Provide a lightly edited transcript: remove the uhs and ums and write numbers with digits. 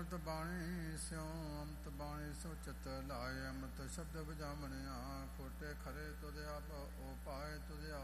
ਅੰਮ੍ਰਿਤ ਬਾਣੀ ਸਿਉ ਅੰਮ੍ਰਿਤ ਬਾਣੀ ਸਿਉ ਚਿਤ ਲਾਏ ਅੰਮ੍ਰਿਤ ਸ਼ਬਦ ਬਜਾਵਣਿਆ ਖੋਟੇ ਖਰੇ ਤੁਧ ਆਪ ਓ ਪਾਏ ਤੁਧ